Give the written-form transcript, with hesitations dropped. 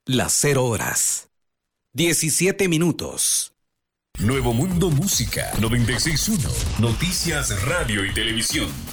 Las 0 horas. 17 minutos. Nuevo Mundo Música 96.1. Noticias, radio y televisión.